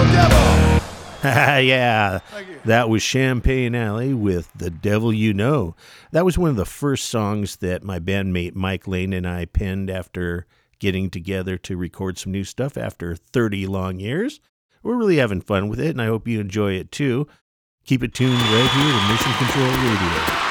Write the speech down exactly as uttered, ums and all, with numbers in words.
Devil. Yeah, Thank you. that was Champagne Alley with The Devil You Know. That was one of the first songs that my bandmate Mike Lane and I penned after getting together to record some new stuff after thirty long years. We're really having fun with it, and I hope you enjoy it too. Keep it tuned right here to Mission Control Radio.